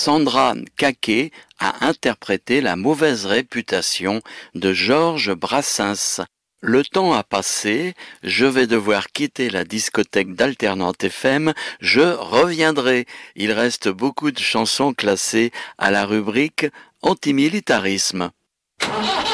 Sandra Caquet a interprété la mauvaise réputation de Georges Brassens. Le temps a passé, je vais devoir quitter la discothèque d'Alternante FM, je reviendrai. Il reste beaucoup de chansons classées à la rubrique antimilitarisme.